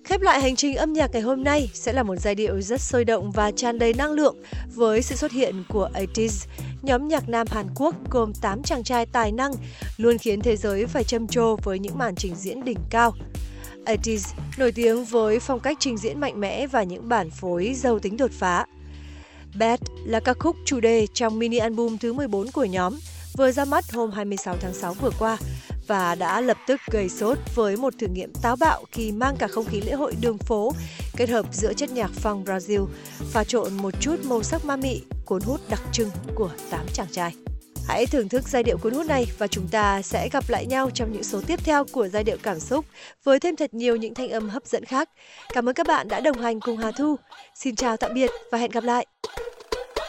Khép lại hành trình âm nhạc ngày hôm nay sẽ là một giai điệu rất sôi động và tràn đầy năng lượng với sự xuất hiện của 80s, nhóm nhạc nam Hàn Quốc gồm 8 chàng trai tài năng luôn khiến thế giới phải trầm trồ với những màn trình diễn đỉnh cao. 80s nổi tiếng với phong cách trình diễn mạnh mẽ và những bản phối giàu tính đột phá. Bad là ca khúc chủ đề trong mini album thứ 14 của nhóm, vừa ra mắt hôm 26 tháng 6 vừa qua và đã lập tức gây sốt với một thử nghiệm táo bạo khi mang cả không khí lễ hội đường phố kết hợp giữa chất nhạc funk Brazil, pha trộn một chút màu sắc ma mị, cuốn hút đặc trưng của 8 chàng trai. Hãy thưởng thức giai điệu cuốn hút này và chúng ta sẽ gặp lại nhau trong những số tiếp theo của Giai điệu cảm xúc với thêm thật nhiều những thanh âm hấp dẫn khác. Cảm ơn các bạn đã đồng hành cùng Hà Thu. Xin chào tạm biệt và hẹn gặp lại!